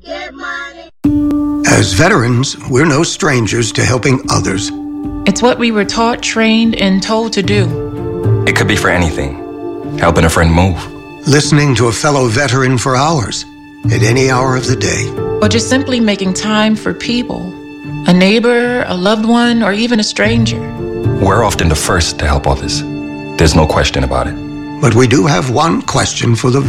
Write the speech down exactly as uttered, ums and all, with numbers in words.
Get money. As veterans, we're no strangers to helping others. It's what we were taught, trained, and told to do. It could be for anything. Helping a friend move. Listening to a fellow veteran for hours, at any hour of the day. Or just simply making time for people. A neighbor, a loved one, or even a stranger. We're often the first to help others. There's no question about it. But we do have one question for the